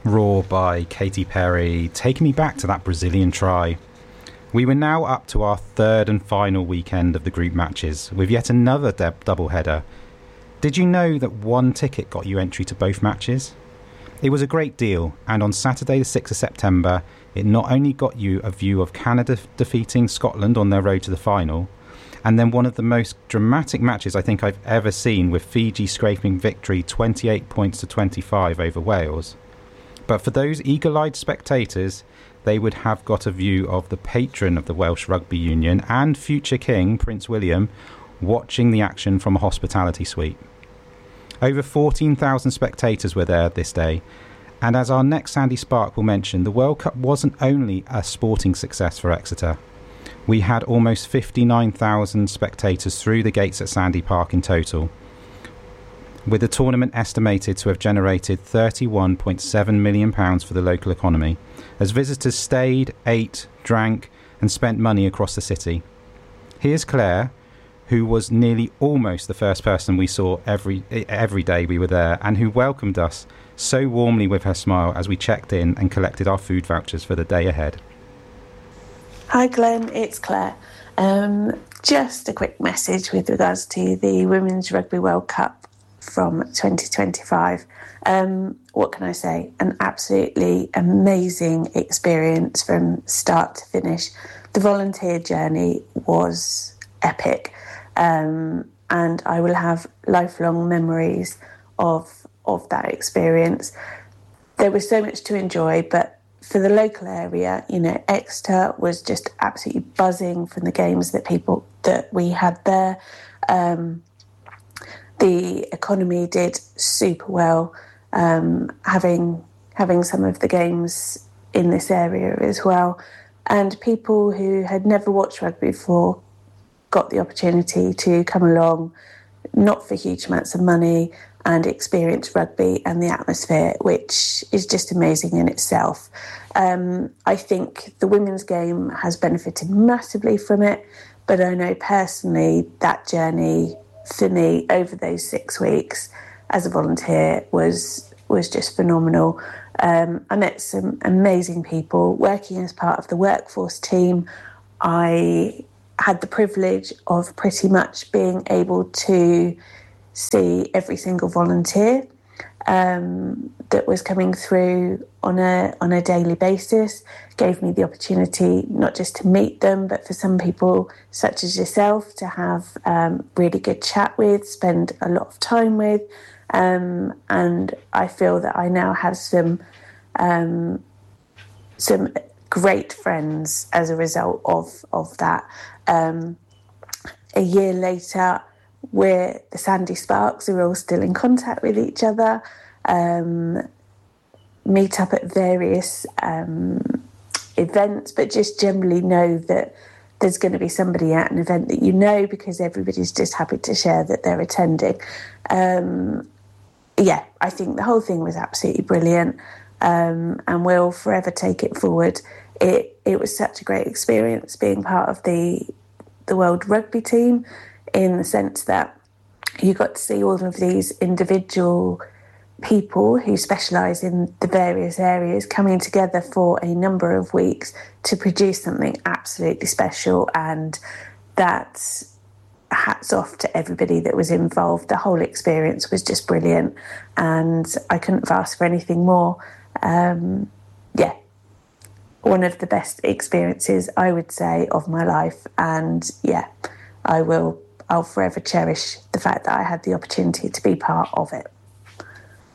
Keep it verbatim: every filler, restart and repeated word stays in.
Raw by Katy Perry, taking me back to that Brazilian try. We were now up to our third and final weekend of the group matches, with yet another de- double-header. Did you know that one ticket got you entry to both matches? It was a great deal, and on Saturday the sixth of September, it not only got you a view of Canada defeating Scotland on their road to the final, and then one of the most dramatic matches I think I've ever seen, with Fiji scraping victory twenty-eight points to twenty-five over Wales. But for those eagle-eyed spectators, they would have got a view of the patron of the Welsh Rugby Union and future King, Prince William, watching the action from a hospitality suite. Over fourteen thousand spectators were there this day, and as our next Sandy Spark will mention, the World Cup wasn't only a sporting success for Exeter. We had almost fifty-nine thousand spectators through the gates at Sandy Park in total, with the tournament estimated to have generated thirty-one point seven million pounds for the local economy, as visitors stayed, ate, drank and spent money across the city. Here's Claire, who was nearly almost the first person we saw every every day we were there, and who welcomed us so warmly with her smile as we checked in and collected our food vouchers for the day ahead. Hi Glenn, it's Claire. Um, just a quick message with regards to the Women's Rugby World Cup from twenty twenty-five. Um, what can I say? An absolutely amazing experience from start to finish. The volunteer journey was epic, um, and I will have lifelong memories of of that experience. There was so much to enjoy, but for the local area, you know, Exeter was just absolutely buzzing from the games that people that we had there. Um, The economy did super well, um, having having some of the games in this area as well. And people who had never watched rugby before got the opportunity to come along, not for huge amounts of money, and experience rugby and the atmosphere, which is just amazing in itself. Um, I think the women's game has benefited massively from it, but I know personally that journey for me over those six weeks as a volunteer was was just phenomenal. Um, I met some amazing people working as part of the workforce team. I had the privilege of pretty much being able to see every single volunteer um, that was coming through on a on a daily basis. Gave me the opportunity not just to meet them, but for some people such as yourself to have um, really good chat with, spend a lot of time with, um, and I feel that I now have some um, some great friends as a result of of that. Um, a year later, we're the Sandy Sparks are all still in contact with each other. Um, meet up at various um, events, but just generally know that there's going to be somebody at an event that you know, because everybody's just happy to share that they're attending. Um, yeah, I think the whole thing was absolutely brilliant, um, and we'll forever take it forward. It it was such a great experience being part of the the World Rugby team, in the sense that you got to see all of these individual people who specialise in the various areas coming together for a number of weeks to produce something absolutely special, and that's hats off to everybody that was involved. The whole experience was just brilliant, and I couldn't have asked for anything more. Um, yeah, one of the best experiences, I would say, of my life, and yeah, I will I'll forever cherish the fact that I had the opportunity to be part of it.